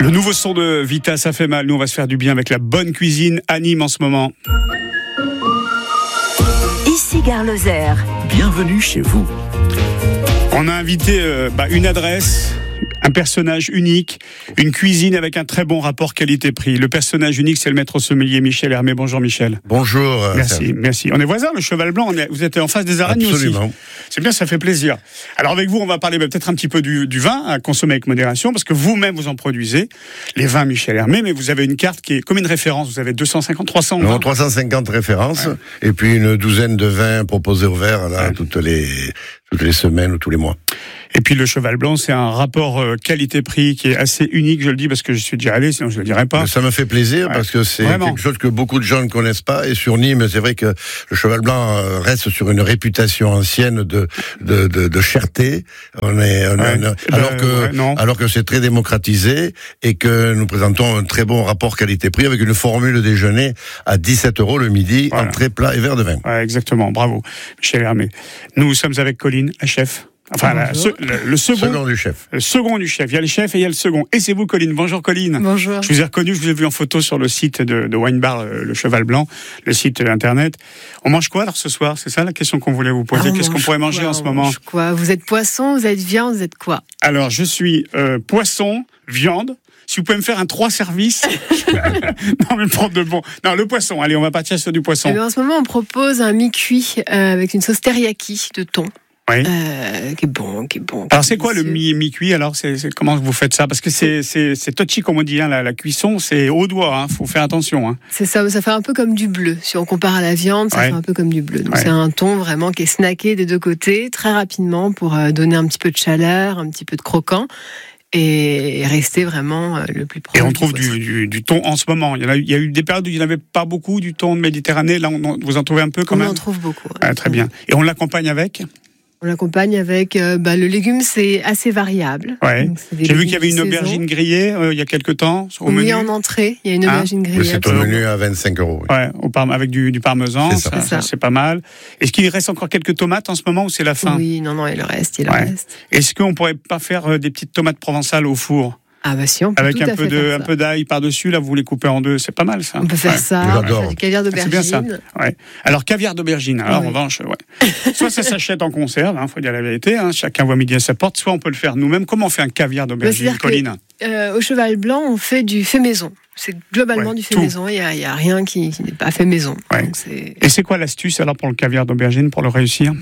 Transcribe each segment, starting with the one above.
Le nouveau son de Vita, ça fait mal. Nous, on va se faire du bien avec la bonne cuisine à Nîmes en ce moment. Ici Gare Lozère. Bienvenue chez vous. On a invité une adresse, un personnage unique, une cuisine avec un très bon rapport qualité-prix. Le personnage unique, c'est le maître sommelier Michel Hermé. Bonjour Michel. Bonjour. Merci. On est voisins, le Cheval Blanc. Vous êtes en face des araignées aussi. Absolument. C'est bien, ça fait plaisir. Alors avec vous, on va parler peut-être un petit peu du vin à consommer avec modération, parce que vous-même, vous en produisez, les vins Michel Hermé, mais vous avez une carte qui est comme une référence. Vous avez 250, 300 vins. Non, 350 références, et puis une douzaine de vins proposés au verre toutes les semaines ou tous les mois. Et puis le Cheval Blanc, c'est un rapport qualité-prix qui est assez unique, je le dis parce que je suis déjà allé, sinon je le dirais pas. Ça me fait plaisir parce que c'est quelque chose que beaucoup de gens ne connaissent pas. Et sur Nîmes, c'est vrai que le Cheval Blanc reste sur une réputation ancienne de cherté. Alors que c'est très démocratisé et que nous présentons un très bon rapport qualité-prix avec une formule déjeuner à 17 € le midi, entrée, plat et verre de vin. Ouais, exactement, bravo, Michel Hermé. Nous sommes avec Colline, la chef. Enfin, le second du chef. Le second du chef. Il y a le chef et il y a le second. Et c'est vous, Colline. Bonjour, Colline. Bonjour. Je vous ai reconnu, je vous ai vu en photo sur le site de Wine Bar, le Cheval Blanc, le site internet. On mange quoi alors ce soir? C'est ça la question qu'on voulait vous poser. Qu'est-ce qu'on pourrait manger en ce moment? Quoi? Vous êtes poisson, vous êtes viande, vous êtes quoi? Alors, je suis poisson, viande. Si vous pouvez me faire un 3 services. Non, mais prendre de bon. Non, le poisson. Allez, on va partir sur du poisson. En ce moment, on propose un mi-cuit avec une sauce teriyaki de thon. Oui. Qui est bon. Alors c'est quoi le mi-cuit alors comment vous faites ça? Parce que c'est touchy comme on dit, la cuisson, c'est au doigt, faut faire attention. C'est ça fait un peu comme du bleu. Si on compare à la viande, ça fait un peu comme du bleu. Donc c'est un thon vraiment qui est snacké des deux côtés, très rapidement pour donner un petit peu de chaleur, un petit peu de croquant. Et rester vraiment le plus proche. Et on trouve du thon en ce moment. Il y a eu des périodes où il n'y en avait pas beaucoup, du thon de Méditerranée. Là, vous en trouvez un peu quand même? On en trouve beaucoup. Très bien. Et on l'accompagne avec? On l'accompagne avec le légume, c'est assez variable. Ouais. J'ai vu qu'il y avait une aubergine grillée il y a quelque temps au menu. Oui, en entrée, il y a une aubergine grillée. C'est au menu à 25 €. Ouais, avec du parmesan, ça c'est pas mal. Est-ce qu'il reste encore quelques tomates en ce moment ou c'est la fin? Oui, non, il reste. Est-ce qu'on pourrait pas faire des petites tomates provençales au four? Ah bah si, on peut avec tout à fait faire ça. Un peu d'ail par-dessus, là vous les coupez en deux, c'est pas mal ça. On peut faire ça, j'adore. Du caviar d'aubergine. C'est bien ça. Ouais. Alors caviar d'aubergine, en revanche, soit ça s'achète en conserve, faut dire la vérité, chacun voit midi à sa porte, soit on peut le faire nous-mêmes. Comment on fait un caviar d'aubergine, Colline? Au Cheval Blanc, on fait du fait maison. C'est globalement du fait maison, il y a rien qui n'est pas fait maison. Ouais. Donc Et c'est quoi l'astuce alors pour le caviar d'aubergine pour le réussir?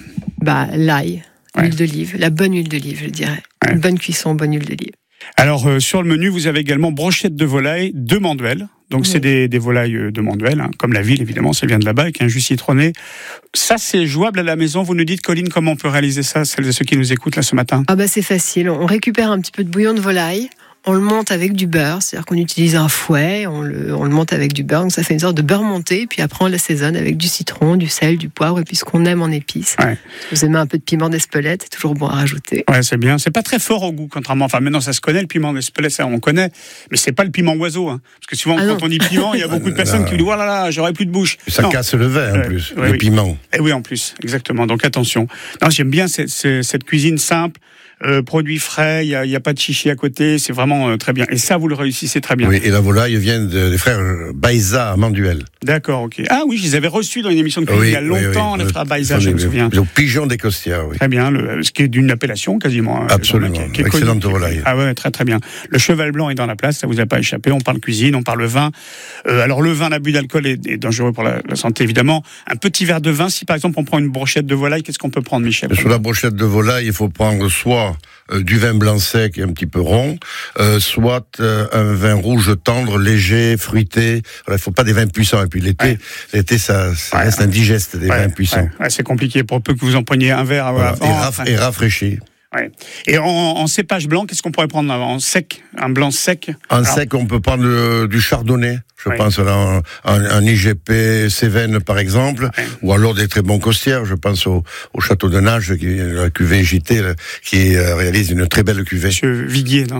L'ail, l'huile d'olive, la bonne huile d'olive, je dirais. Une bonne cuisson, bonne huile d'olive. Alors, sur le menu, vous avez également brochettes de volaille de Manduel. Donc, c'est des volailles de Manduel, comme la ville, évidemment, ça vient de là-bas, avec un jus citronné. Ça, c'est jouable à la maison. Vous nous dites, Colline, comment on peut réaliser ça, celles et ceux qui nous écoutent là ce matin? C'est facile. On récupère un petit peu de bouillon de volaille. On le monte avec du beurre, c'est-à-dire qu'on utilise un fouet, on le monte avec du beurre, donc ça fait une sorte de beurre monté, puis après on l'assaisonne avec du citron, du sel, du poivre, et puis ce qu'on aime en épices. Si vous aimez un peu de piment d'Espelette, c'est toujours bon à rajouter. Ouais, c'est bien. C'est pas très fort au goût, contrairement. Enfin, maintenant ça se connaît, le piment d'Espelette, ça on connaît, mais c'est pas le piment oiseau. Parce que souvent, quand on dit piment, il y a beaucoup de personnes qui disent, oh là là, j'aurais plus de bouche. Ça casse le vin en plus, le piment. Et oui, en plus, exactement. Donc attention. Non, j'aime bien cette cuisine simple. Produits frais, il y a pas de chichi à côté, c'est vraiment très bien. Et ça, vous le réussissez très bien. Oui, et la volaille vient des frères Baïza à Manduel. D'accord, ok. Ah oui, je les avais reçus dans une émission de cuisine il y a longtemps, les frères Baïza, je me souviens. Le pigeon des Costières, oui. Très bien, ce qui est d'une appellation quasiment. Absolument, excellente volaille. Ah ouais, très très bien. Le Cheval Blanc est dans la place, ça vous a pas échappé. On parle cuisine, on parle vin. Alors le vin, l'abus d'alcool est dangereux pour la santé, évidemment. Un petit verre de vin, si par exemple on prend une brochette de volaille, qu'est-ce qu'on peut prendre, Michel? Sur la brochette de volaille, il faut prendre soit du vin blanc sec et un petit peu rond, soit un vin rouge tendre, léger, fruité. Il ne faut pas des vins puissants. Et puis l'été, ça reste indigeste, des vins puissants. C'est compliqué pour peu que vous en preniez un verre avant. Et rafraîchi. Ouais. Et en cépage blanc, qu'est-ce qu'on pourrait prendre en sec? Un blanc sec? Sec, on peut prendre du chardonnay. Je pense là un IGP Cévennes par exemple, ou alors des très bons costières. Je pense au château de Nage, qui est la cuvée JT, qui réalise une très belle cuvée. Monsieur Viguier, non?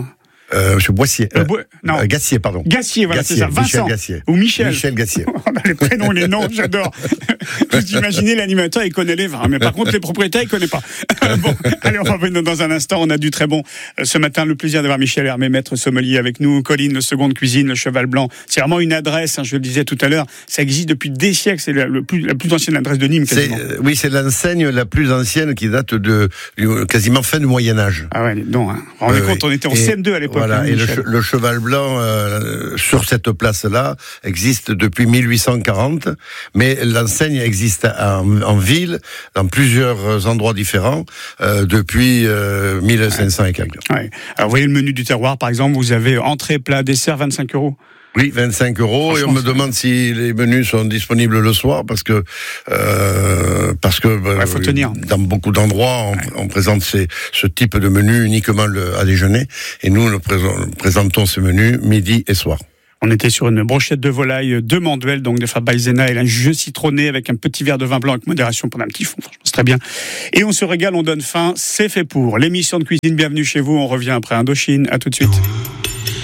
Monsieur Boissier. Non. Gassier, pardon. Gassier, voilà, Gassier, c'est ça. Vincent. Michel Gassier. Ou Michel. Michel Gassier. Les prénoms, les noms, j'adore. Vous imaginez, l'animateur, il connaît les vins, mais par contre, les propriétaires, il connaît pas. Bon, allez, on va venir dans un instant. On a du très bon ce matin. Le plaisir d'avoir Michel Hermé, maître sommelier avec nous. Colline, le Seconde Cuisine, le Cheval Blanc. C'est vraiment une adresse, je le disais tout à l'heure. Ça existe depuis des siècles. C'est la plus ancienne adresse de Nîmes, quasiment. Oui, c'est l'enseigne la plus ancienne qui date de quasiment fin du Moyen-Âge. Ah ouais, non, hein. On est compte, on était en CM2 à l'époque. Voilà, et le Cheval Blanc, sur cette place-là, existe depuis 1840, mais l'enseigne existe en ville, dans plusieurs endroits différents, depuis 1500 et quelques. Ouais. Alors, vous voyez le menu du terroir, par exemple, vous avez entrée, plat, dessert, 25 €. Oui, 25 €, et on me demande si les menus sont disponibles le soir, parce que faut tenir. Dans beaucoup d'endroits, on présente ce type de menu uniquement à déjeuner, et nous présentons ce menus midi et soir. On était sur une brochette de volaille de Manduel, donc de Fabaïzena, et un jus citronné avec un petit verre de vin blanc avec modération pour un petit fond. Franchement, c'est très bien. Et on se régale, on donne faim, c'est fait pour. L'émission de cuisine, bienvenue chez vous. On revient après Indochine. À tout de suite.